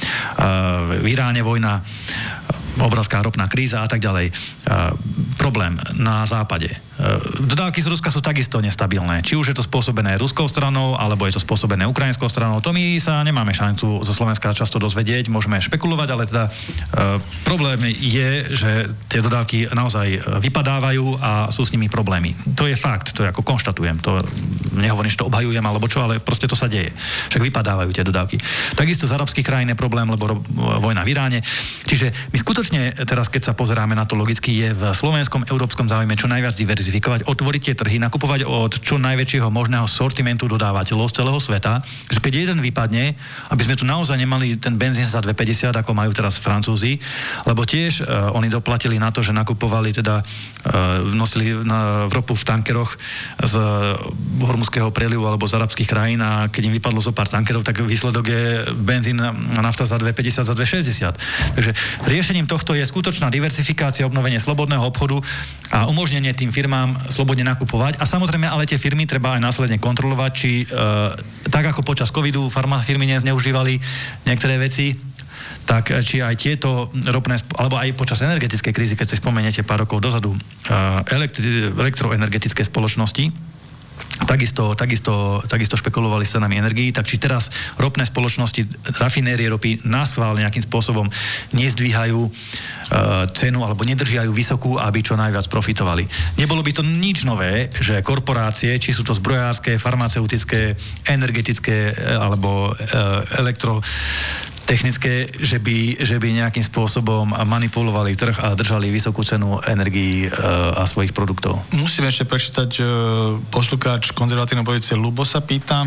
V Iráne vojna, obrovská ropná kríza a tak ďalej. Problém na západe. Dodávky z Ruska sú takisto nestabilné. Či už je to spôsobené ruskou stranou, alebo je to spôsobené ukrajinskou stranou. To my sa nemáme šancu zo Slovenska často dozvedieť, môžeme špekulovať, ale teda e, problém je, že tie dodávky naozaj vypadávajú a sú s nimi problémy. To je fakt, to je ako konštatujem. To nehovorím, že to obhajujem alebo čo, ale proste to sa deje. Však vypadávajú tie dodávky. Takisto z arabských krajín je problém, lebo ro- vojna v Iráne. Čiže my skutočne teraz, keď sa pozeráme na to logicky, je v slovenskom európskom záujme čo najviac diverzifikovať, otvoriť tie trhy, nakupovať od čo najväčšieho možného sortimentu dodávateľov z celého sveta, že keď jeden vypadne, aby sme tu naozaj nemali ten benzín za dva päťdesiat, ako majú teraz Francúzi, lebo tiež uh, oni doplatili na to, že nakupovali teda uh, nosili na, v ropu v tankeroch z Hormuzského prelivu alebo z arabských krajín a keď im vypadlo zo pár tankerov, tak výsledok je benzín a nafta za dva päťdesiat, za dva šesťdesiat. Takže riešením tohto je skutočná diversifikácia, obnovenie slobodného obchodu a umožnenie tým firmám slobodne nakupovať. A samozrejme, ale tie firmy treba aj následne kontrolovať, či e, tak ako počas covidu farmafirmy nezneužívali niektoré veci, tak či aj tieto ropné, alebo aj počas energetickej krízy, keď si spomeniete pár rokov dozadu, e, elektri, elektroenergetické spoločnosti, Takisto, takisto, takisto špekulovali s cenami energií, tak či teraz ropné spoločnosti, rafinérie ropy naschvál nejakým spôsobom nezdvíhajú e, cenu alebo nedržiajú vysokú, aby čo najviac profitovali. Nebolo by to nič nové, že korporácie, či sú to zbrojárske, farmaceutické, energetické alebo e, elektro technické, že by, že by nejakým spôsobom manipulovali trh a držali vysokú cenu energií e, a svojich produktov. Musím ešte prečítať, e, poslucháč konzervatívnej pozície Lubo sa pýta,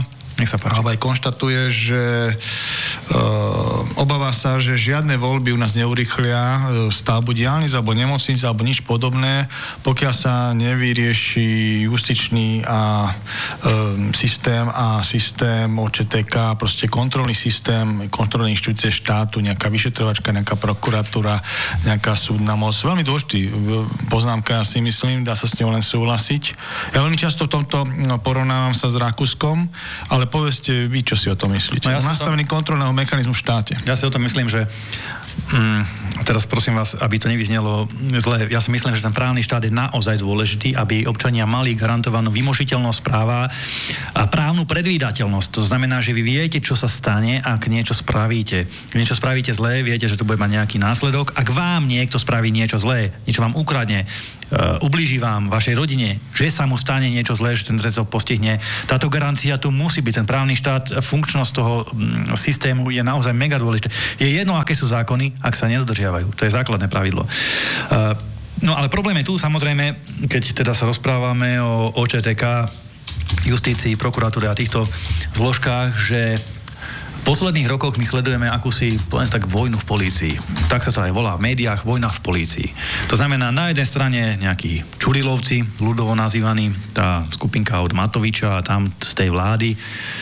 Nech sa páči. Alebo aj konštatuje, že uh, obáva sa, že žiadne voľby u nás neurýchlia stavbu diaľnic alebo nemocnic alebo nič podobné, pokiaľ sa nevyrieši justičný a um, systém a systém ó čé té ká, proste kontrolný systém, kontrolné inštitúcie štátu, nejaká vyšetrovačka, nejaká prokuratúra, nejaká súdna moc. Veľmi dôležitý poznámka, ja si myslím, dá sa s ňou len súhlasiť. Ja veľmi často v tomto porovnávam sa s Rakúskom, ale povedzte vy, čo si o tom myslíte. No ja nastavený to... kontrolného mechanizmu v štáte. Ja si o tom myslím, že mm, teraz prosím vás, aby to nevyznelo zle. Ja si myslím, že ten právny štát je naozaj dôležitý, aby občania mali garantovanú vymožiteľnosť práva a právnu predvídateľnosť. To znamená, že vy viete, čo sa stane, ak niečo spravíte. Ak niečo spravíte zlé, viete, že to bude mať nejaký následok. Ak vám niekto spraví niečo zlé, niečo vám ukradne, uh, ublíži vám, vašej rodine, že sa mu stane niečo zlé, že ten trest ho postihne, táto garancia tu musí byť. Ten právny štát, funkčnosť toho um, systému je naozaj mega dôležité. Je jedno, aké sú zákony, ak sa nedodržiavajú. To je základné pravidlo. Uh, no ale problém je tu, samozrejme, keď teda sa rozprávame o ó čé té ká, justícii, prokuratúre a týchto zložkách, že v posledných rokoch my sledujeme akúsi, poviem tak, vojnu v polícii. Tak sa to aj volá v médiách, vojna v polícii. To znamená, na jednej strane nejakí čurilovci, ľudovo nazývaní, tá skupinka od Matoviča a tam z tej vlády,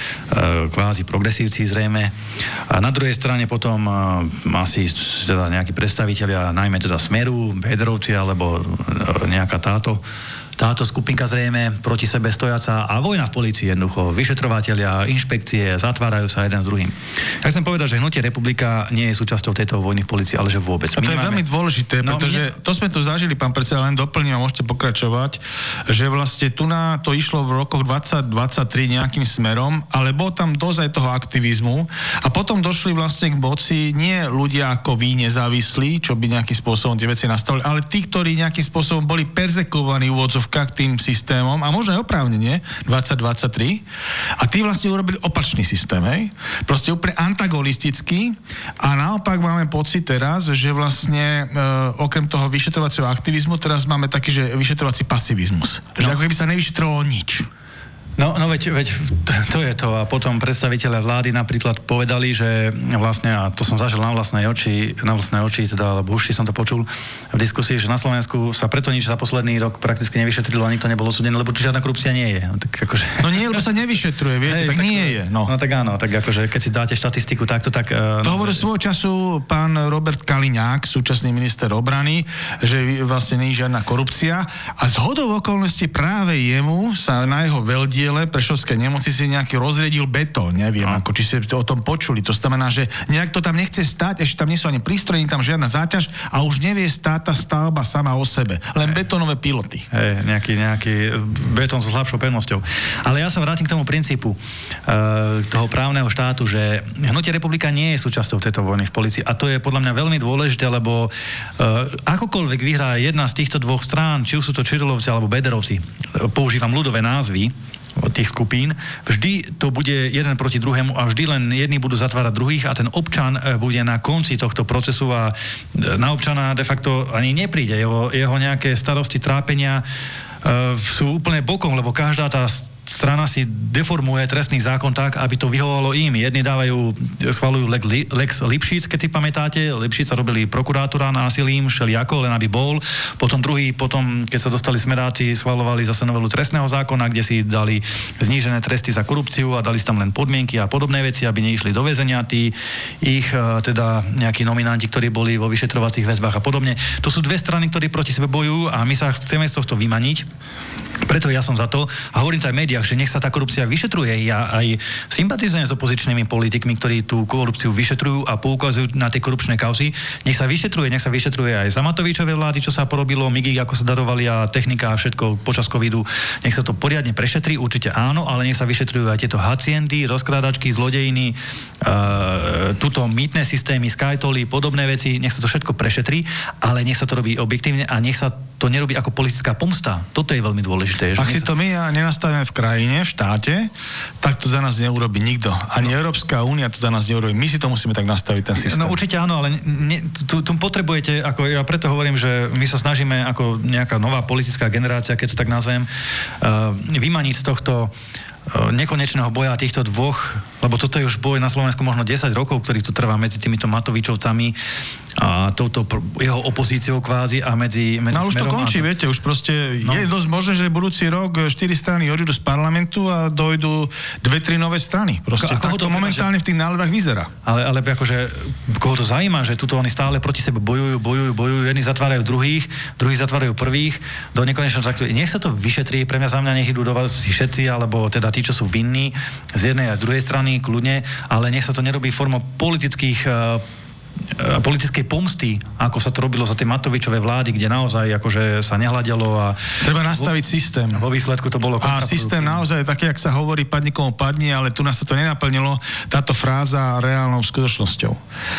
kvázi progresívci zrejme. A na druhej strane potom asi teda nejakí predstavitelia, najmä teda Smeru, Bedrovci alebo nejaká táto táto skupinka zrejme proti sebe stojaca a vojna v polícii jednoducho. Vyšetrovatelia, inšpekcie, zatvárajú sa jeden s druhým. Ja chcem povedať, že Hnutie Republika nie je súčasťou tejto vojny v polícii, ale že vôbec. A to je máme... veľmi dôležité, no, pretože mne... to sme tu zažili, pán predseda, len doplním a môžete pokračovať, že vlastne tu na to išlo v rokoch dvadsať dvadsaťtri nejakým smerom, ale bol tam dosť aj toho aktivizmu a potom došli vlastne k moci nie ľudia ako vy nezávislí, čo by nejakým spôsobom tie veci nastavili, ale tí, ktorí nejakým spôsobom boli perzekovaní úvodzov k tým systémom, a možno aj oprávnene, dvadsať dvadsaťtri, a tí vlastne urobili opačný systém, hej? Proste úplne antagonistický a naopak máme pocit teraz, že vlastne e, okrem toho vyšetrovacieho aktivizmu teraz máme taký, že vyšetrovací pasivizmus. No. Že ako keby sa nevyšetrovalo nič. No, no veď, veď to je to. A potom predstavitelia vlády napríklad povedali, že vlastne, a to som zažil na vlastnej oči, na vlastnej oči, teda, alebo už som to počul v diskusii, že na Slovensku sa preto nič za posledný rok prakticky nevyšetrilo a nikto nebol odsúdený, lebo tu žiadna korupcia nie je. No, tak akože... no nie, lebo sa nevyšetruje, viete, Hej, tak, tak nie je. No. no tak áno, tak akože keď si dáte štatistiku takto, tak... Uh, to no, hovoril svojho času pán Robert Kaliňák, súčasný minister obrany, že vlastne nie je žiadna korupcia a zhodou okolností práve jemu sa na jeho veľdiel Prešovskej nemocnice nejaký rozriedil betón, neviem, no. ako či ste o tom počuli. To znamená, že nejak to tam nechce stáť, ešte tam nie sú ani prístroje, tam žiadna záťaž a už nevie stáť tá stavba sama o sebe. Len hey. betónové piloty. Hej, nejaký, nejaký betón s slabšou pevnosťou. Ale ja sa vrátim k tomu princípu uh, toho právneho štátu, že Hnutie Republika nie je súčasťou tejto vojny v polícii a to je podľa mňa veľmi dôležité, lebo uh, akokoľvek vyhrá jedna z týchto dvoch strán, či už sú to Čurilovci alebo Bederovci, používam ľudové názvy od tých skupín, vždy to bude jeden proti druhému a vždy len jedni budú zatvárať druhých a ten občan bude na konci tohto procesu a na občana de facto ani nepríde. Jeho, jeho nejaké starosti, trápenia uh, sú úplne bokom, lebo každá tá strana si deformuje trestný zákon tak, aby to vyhovovalo im. Jedni dávajú, schvaľujú Lex Lipšic, keď si pamätáte. Lipšic sa robili prokurátora násilím, všelijako, len aby bol. Potom druhý, potom, keď sa dostali smeráci, schvaľovali zase novelu trestného zákona, kde si dali znížené tresty za korupciu a dali si tam len podmienky a podobné veci, aby neišli do väzenia tí ich, teda nejakí nominanti, ktorí boli vo vyšetrovacích väzbách a podobne. To sú dve strany, ktorí proti sebe bojujú a my sa chceme z tohto vymaniť. Preto ja som za to a hovorím to aj v médiách, že nech sa tá korupcia vyšetruje. Ja aj sympatizujem s opozičnými politikmi, ktorí tú korupciu vyšetrujú a poukazujú na tie korupčné kauzy. Nech sa vyšetruje, nech sa vyšetruje aj za Matovičovej vlády, čo sa porobilo, migy, ako sa darovali a technika a všetko počas covidu. Nech sa to poriadne prešetrí, určite áno, ale nech sa vyšetrujú aj tieto haciendy, rozkrádačky, zlodejiny, uh, tuto mýtne systémy, skytoly, podobné veci, nech sa to všetko prešetrí, ale nech sa to robí objektívne a nech sa to nerobí ako politická pomsta. Toto je veľmi dôležité. Ak si to my nenastavíme v krajine, v štáte, tak to za nás neurobí nikto. Ani no. Európska únia to za nás neurobí. My si to musíme tak nastaviť, ten systém. No určite áno, ale ne, tu, tu potrebujete, ako ja preto hovorím, že my sa snažíme ako nejaká nová politická generácia, keď to tak nazvem, uh, vymaniť z tohto nekonečného boja týchto dvoch, lebo toto je už boj na Slovensku možno desať rokov, ktorý tu trvá medzi týmito Matovičovcami a touto jeho opozíciou kvázi a medzi, medzi no už to končí, a... viete, už proste no. Je dosť možné, že budúci rok štyri strany odídu z parlamentu a dojdú dve, tri nové strany. Proste tak to momentálne že... v tých náladách vyzerá. Ale, ale akože, koho to zaujíma, že tuto oni stále proti sebe bojujú, bojujú, bojujú, jedni zatvárajú druhých, druhí zatvárajú prvých, do nekonečného takto. Nech sa to vyšetrí, pre mňa za mňa nech idú do vás si všetci, alebo teda tí, čo sú vinní, z jednej a z druhej strany, kľudne, ale nech sa to nerobí formou politických politickej pomsty, ako sa to robilo za tie Matovičové vlády, kde naozaj akože sa nehľadelo a... Treba nastaviť vo, systém. Vo výsledku to bolo... A systém naozaj taký, jak sa hovorí, padni komu padni, ale tu nás sa to nenaplnilo, táto fráza reálnou skutočnosťou.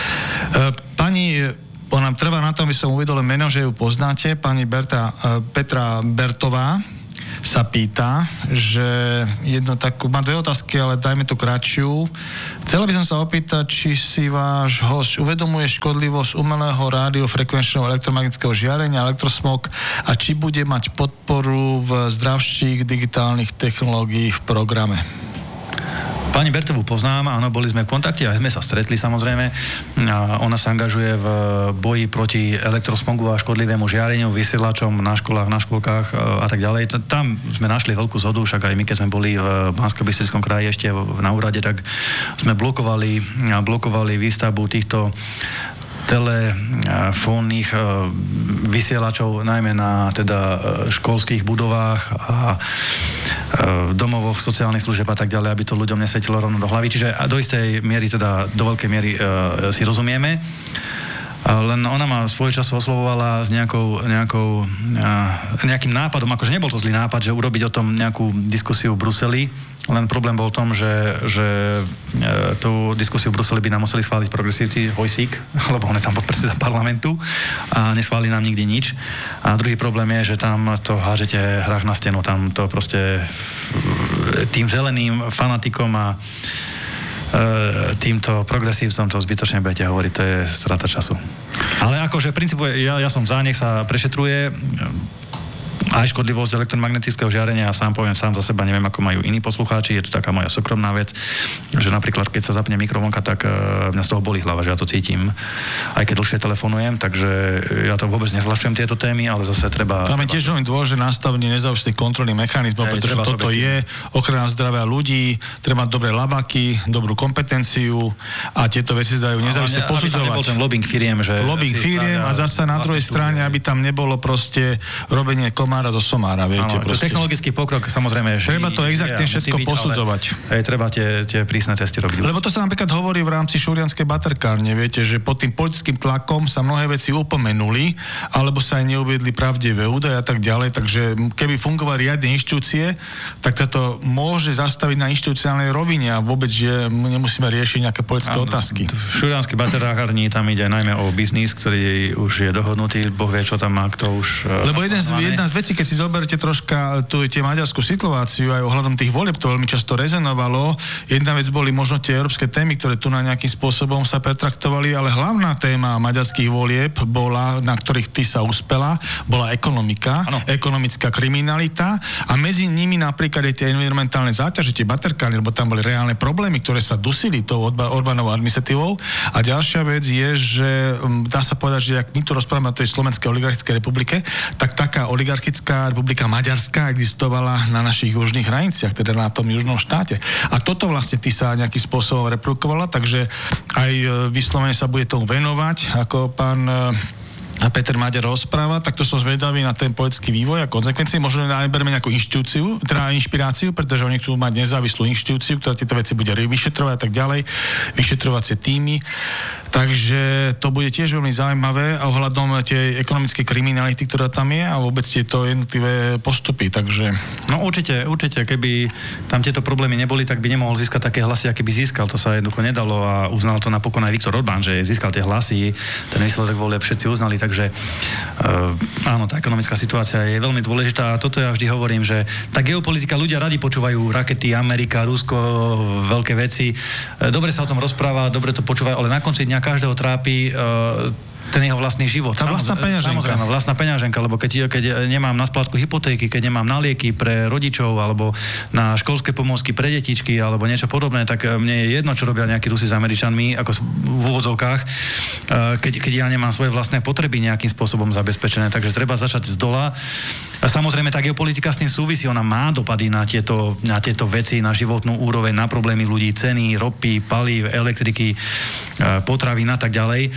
Pani, ona trvá na tom, aby som uvedol meno, že ju poznáte, pani Berta, Petra Bertová sa pýta, že jedno takú, má dve otázky, ale dajme tu kratšiu. Chcela by som sa opýtať, či si váš host uvedomuje škodlivosť umelého rádiofrekvenčného elektromagnetického žiarenia, elektrosmog a či bude mať podporu v zdravších digitálnych technológií v programe. Pani Bertovú poznám, áno, boli sme v kontakte a sme sa stretli samozrejme. A ona sa angažuje v boji proti elektrosmogu a škodlivému žiareniu, vysielačom na školách, na školkách a tak ďalej. Tam sme našli veľkú zhodu, však aj my, keď sme boli v Banskobystrickom kraji ešte na úrade, tak sme blokovali, blokovali výstavbu týchto telefónnych vysielačov, najmä na teda školských budovách a domovoch sociálnych služieb a tak ďalej, aby to ľuďom nesvetilo rovno do hlavy. Čiže do istej miery, teda do veľkej miery si rozumieme. Len ona ma svoj čas oslovovala s nejakou, nejakou, nejakým nápadom, akože nebol to zlý nápad, že urobiť o tom nejakú diskusiu v Bruseli. Len problém bol v tom, že, že tú diskusiu v Bruseli by nám museli schváliť progresívci Hojsík, lebo on je tam podpredseda parlamentu a neschváli nám nikdy nič. A druhý problém je, že tam to hážete hrách na stenu, tam to proste tým zeleným fanatikom a týmto progresívcom to zbytočne budete hovoriť, to je strata času. Ale akože v princípu, ja, ja som za, nech sa prešetruje aj škodlivosť elektromagnetického žiarenia a sám poviem sám za seba, neviem, ako majú iní poslucháči, je to taká moja súkromná vec, že napríklad, keď sa zapne mikrovlnka, tak uh, mňa z toho bolí hlava, že ja to cítim, aj keď dlhšie telefonujem, takže ja to vôbec nezľahčujem tieto témy, ale zase treba... Tam je tiež veľmi dôležité nastavenie nezávislých kontrolných mechanizmov, pretože toto je ochrana zdravia ľudí, treba mať dobré labaky, dobrú kompetenciu a tieto veci zdajú nezávisle posudzovať. Aby tam nebol ten lobbying firiem, že... Lobbying firiem a zasa na druhej strane, aby tam nebolo proste robenie komára do somára, viete. Áno, technologický pokrok, samozrejme, že... Treba to exaktne všetko byť, posudzovať. Ale, aj treba tie, tie prísne testy robiť. Lebo to sa napríklad hovorí v rámci šurianskej baterkárne, viete, že pod tým politickým tlakom sa mnohé veci upomenuli, alebo sa aj neuviedli pravdivé údaje a tak ďalej, takže keby fungovali riadne inštitúcie, tak sa to môže zastaviť na inštitucionálnej rovine a vôbec, že nemusíme riešiť nejaké politické áno, otázky. V šurianskej baterkárni tam ide najmä o biznis, ktorý už je dohodnutý, Boh vie, čo tam má, kto už... Lebo jeden z, jedna z vecí, keď si zoberte troška tú tie maďarskú situáciu aj ohľadom tých volieb, to veľmi často rezonovalo. Jedna vec boli možno tie európske témy, ktoré tu na nejakým spôsobom sa pretraktovali, ale hlavná téma maďarských volieb bola, na ktorých ty sa uspela, bola ekonomika, ano. Ekonomická kriminalita a medzi nimi napríklad aj tie environmentálne záťaže, tie baterkány, lebo tam boli reálne problémy, ktoré sa dusili tou Orbánovou administratívou. A ďalšia vec je, že dá sa povedať, že ak my tu rozprávame o tej Slovenskej oligarchickej republike, tak taká oligarchická republika Maďarská existovala na našich južných hraniciach, teda na tom južnom štáte. A toto vlastne ty sa nejakým spôsobom reprodukovala, takže aj vyslovene sa bude tomu venovať, ako pán a Peter Maďar rozpráva, tak to som zvedavý na ten politický vývoj a konzekvencie. Možno najberme nejakú inštitúciu, teda inšpiráciu, pretože oni chcú mať nezávislú inštitúciu, ktorá tieto veci bude vyšetrovať a tak ďalej, vyšetrovacie týmy. Takže to bude tiež veľmi zaujímavé a ohľadom tej ekonomickej kriminality, ktorá tam je a vôbec tieto jednotlivé postupy, takže... No určite, určite, keby tam tieto problémy neboli, tak by nemohol získať také hlasy, aké by získal. To sa jednoducho nedalo a uznal to napokon aj Viktor Orbán, že získal tie hlasy, ten výsledok volieb všetci uznali, takže uh, áno, tá ekonomická situácia je veľmi dôležitá a toto ja vždy hovorím, že tá geopolitika, ľudia radi počúvajú rakety, Amerika, Rusko, veľké veci. Dobre sa o tom rozpráva, dobre to počúvajú, ale na konci dňa každého trápi uh, ten jeho vlastný život. Tá vlastná peňaženka. Samozrejme, vlastná peňaženka, lebo keď, keď nemám na splátku hypotéky, keď nemám na lieky pre rodičov, alebo na školské pomôcky pre detičky, alebo niečo podobné, tak mne je jedno, čo robia nejakí Rusi s Američanmi, ako v úvodzovkách, keď, keď ja nemám svoje vlastné potreby nejakým spôsobom zabezpečené. Takže treba začať z dola. A samozrejme, tá geopolitika s tým súvisí, ona má dopady na tieto, na tieto veci, na životnú úroveň, na problémy ľudí, ceny, ropy, palív, elektriky, potravín a tak ďalej.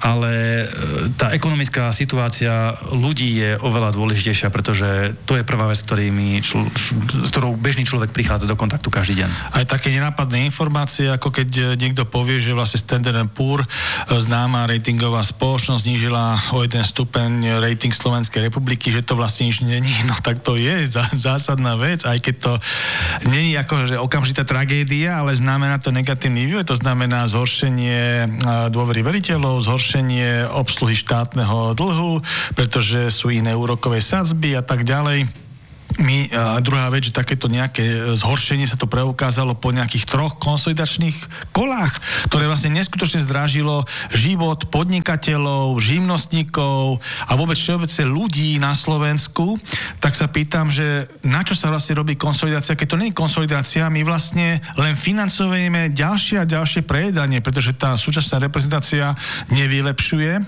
Ale tá ekonomická situácia ľudí je oveľa dôležitejšia, pretože to je prvá vec, ktorými čl- s ktorou bežný človek prichádza do kontaktu každý deň. Aj také nenápadné informácie, ako keď niekto povie, že vlastne Standard and Poor, známa ratingová spoločnosť, znížila o jeden stupeň rating Slovenskej republiky, že to vlastne nič není. No tak to je zásadná vec, aj keď to není ako že okamžitá tragédia, ale znamená to negatívny vývoj, to znamená zhoršenie dôvery veriteľov, zhoršenie obsluhy štátneho dlhu, pretože sú iné úrokové sadzby a tak ďalej. My, a druhá vec, že takéto nejaké zhoršenie sa to preukázalo po nejakých troch konsolidačných kolách, ktoré vlastne neskutočne zdrážilo život podnikateľov, živnostníkov a vôbec všeobecne ľudí na Slovensku. Tak sa pýtam, že na čo sa vlastne robí konsolidácia? Keď to nie je konsolidácia, my vlastne len financujeme ďalšie a ďalšie prejedanie, pretože tá súčasná reprezentácia nevylepšuje e,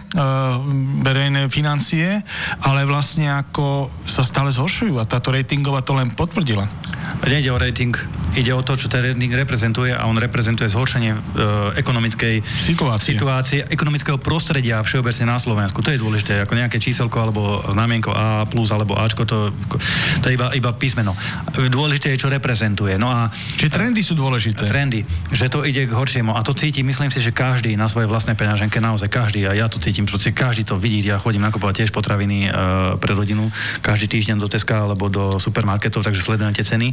verejné financie, ale vlastne ako sa stále zhoršujú a táto ratingová to len potvrdila. Nejde o rating, ide o to, čo ten rating reprezentuje a on reprezentuje zhoršenie e, ekonomickej situácie. situácie, ekonomického prostredia všeobecne na Slovensku. To je dôležité, ako nejaké číselko alebo znamienko A plus alebo Ačko, to, to je iba, iba písmeno. Dôležité je, čo reprezentuje. No a čiže trendy sú dôležité. Trendy, že to ide k horšiemu. A to cíti, myslím si, že každý na svojej vlastnej peňaženke, naozaj každý, a ja to cítim, proste každý to vidí. Ja chodím nakupovať tiež potraviny e, pre rodinu každý týždeň do Teska alebo do supermarketov, takže sledujem tie ceny.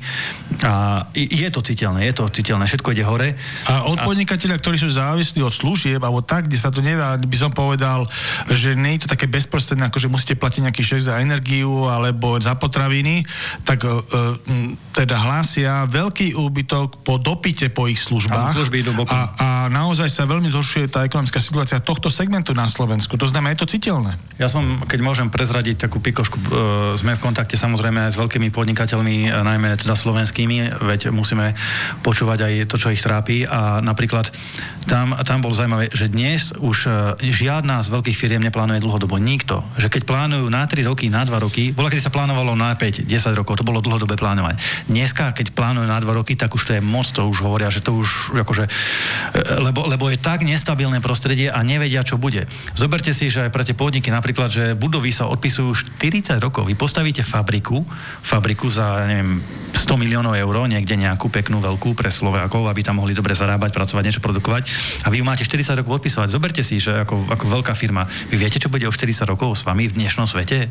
A je to citeľné, je to citeľné, všetko ide hore. A od podnikateľa, ktorí sú závislí od služieb, alebo tak, kde sa to nedá, by som povedal, že nie je to také bezprostredné, ako že musíte platiť nejaký šek za energiu alebo za potraviny, tak e, teda hlásia veľký úbytok po dopite po ich službách. A, a naozaj sa veľmi zhoršuje tá ekonomická situácia tohto segmentu na Slovensku. To znamená, je to citeľné. Ja som, keď môžem prezradiť takú pikošku, e, sme v kontakte samozrejme aj s veľkými podnikateľmi, najmä teda slovenskými, veď musíme počúvať aj to, čo ich trápi. A napríklad tam, tam bol zaujímavé, že dnes už žiadna z veľkých firiem neplánuje dlhodobo. Nikto. Že keď plánujú na tri roky, na dva roky, bola, keď sa plánovalo na päť desať rokov, to bolo dlhodobé plánovanie. Dneska, keď plánujú na dva roky, tak už to je moc, to už hovoria, že to už akože, lebo, lebo je tak nestabilné prostredie a nevedia, čo bude. Zoberte si, že aj pre tie podniky napríklad, že budovy sa odpisujú štyridsať rokov. Vy postavíte fabriku, fabriku za, neviem, sto miliónov eur, niekde nejakú peknú, veľkú pre Slovákov, aby tam mohli dobre zarábať, pracovať, niečo produkovať. A vy ju máte štyridsať rokov odpisovať. Zoberte si, že ako, ako veľká firma, vy viete, čo bude o štyridsať rokov s vami v dnešnom svete?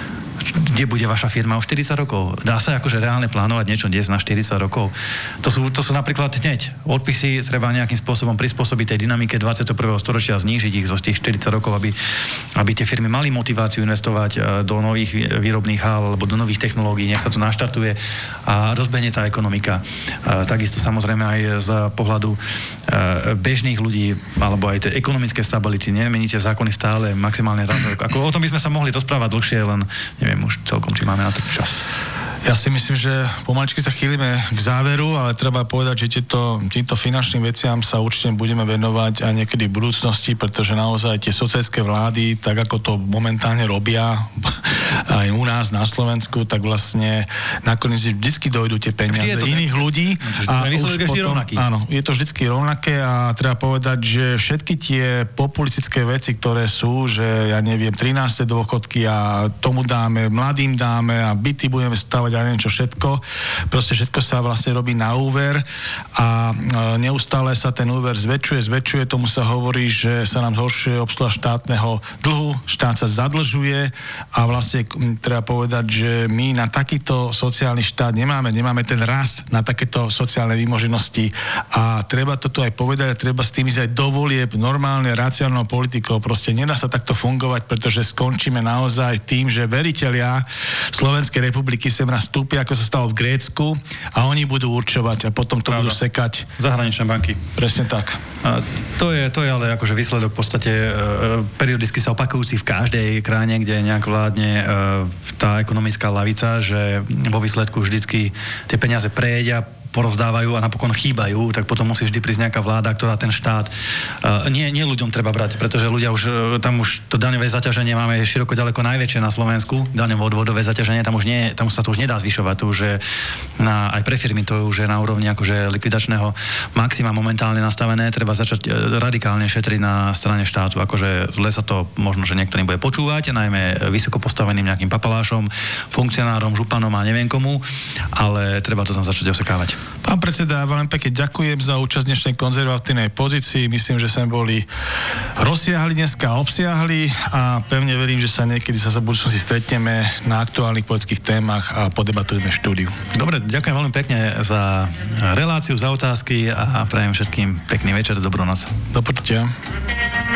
Kde bude vaša firma o štyridsať rokov? Dá sa akože reálne plánovať niečo dnes na štyridsať rokov? To sú, to sú napríklad hneď odpisy, treba nejakým spôsobom prispôsobiť tej dynamike dvadsiateho prvého storočia, znížiť ich zo tých štyridsať rokov, aby, aby tie firmy mali motiváciu investovať do nových výrobných hál alebo do nových technológií, nech sa to naštartuje a rozbehne tá ekonomika. Takisto samozrejme aj z pohľadu bežných ľudí alebo aj tej ekonomické stability. Nemeníte zákony stále maximálne raz. Ako, o tom by sme sa mohli rozprávať dlhšie, len neviem už celkom, či máme na to čas. Ja si myslím, že pomaličky sa chýlime k záveru, ale treba povedať, že tieto, týmto finančným veciam sa určite budeme venovať aj niekedy v budúcnosti, pretože naozaj tie sociálske vlády, tak ako to momentálne robia aj u nás na Slovensku, tak vlastne nakoniec vždycky dojdú tie peniaze iných ľudí. A už potom, áno, je to vždycky rovnaké a treba povedať, že všetky tie populistické veci, ktoré sú, že ja neviem, trináste dôchodky a tomu dáme, mladým dáme a byty budeme stavať a neviem čo všetko. Proste všetko sa vlastne robí na úver a neustále sa ten úver zväčšuje, zväčšuje, tomu sa hovorí, že sa nám zhoršuje obsluha štátneho dlhu, štát sa zadlžuje a vlastne treba povedať, že my na takýto sociálny štát nemáme, nemáme ten rast na takéto sociálne výmoženosti a treba to tu aj povedať a treba s tým ísť aj do volieb normálne, racionálnou politikou. Proste nedá sa takto fungovať, pretože skončíme naozaj tým, že veritelia Slovenskej republiky sem raz nastúpi, ako sa stalo v Grécku, a oni budú určovať a potom to Pravda. budú sekať. Zahraničné banky. Presne tak. A to je, to je ale akože výsledok v podstate e, periodicky sa opakujúci v každej krajine, kde nejak vládne e, tá ekonomická lavica, že vo výsledku vždycky tie peniaze prejedia, porozdávajú a napokon chýbajú, tak potom musí vždy prísť nejaká vláda, ktorá ten štát uh, nie, nie ľuďom treba brať, pretože ľudia už, uh, tam už to daňové zaťaženie máme široko ďaleko najväčšie na Slovensku, daňové odvodové zaťaženie, tam už, nie, tam sa to už nedá zvyšovať, to už je na, aj pre firmy to už je na úrovni akože likvidačného maxima momentálne nastavené, treba začať uh, radikálne šetriť na strane štátu, akože zle sa to možno, že niektorým bude počúvať, najmä vysoko postaveným nejakým papalášom, funkcionárom, županom a neviem komu, ale treba to tam začať osekávať. Pán predseda, veľmi pekne ďakujem za účasť dnešnej konzervatívnej pozícii. Myslím, že sme boli rozsiahli dneska, obsiahli a pevne verím, že sa niekedy sa v budúcnosti stretneme na aktuálnych politických témach a podebatujeme v štúdiu. Dobre, ďakujem veľmi pekne za reláciu, za otázky a prajem všetkým pekný večer, dobrú noc. Do počutia.